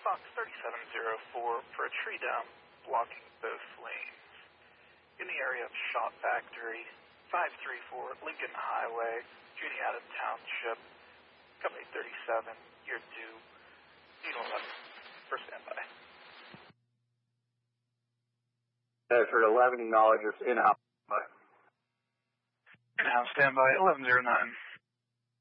Fox 3704 for a tree down blocking both lanes. In the area of Shot Factory, 534 Lincoln Highway, Juniata Township, Company 37, year 2, Needle 11, for standby. For 11 acknowledgers in-house. In-house standby, 1109.